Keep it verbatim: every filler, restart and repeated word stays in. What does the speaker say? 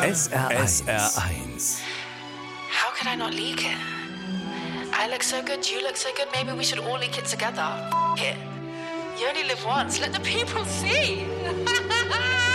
S R eins. S R eins. How could I not leak it? I look so good, you look so good, maybe we should all leak it together. F it. You only live once, let the people see.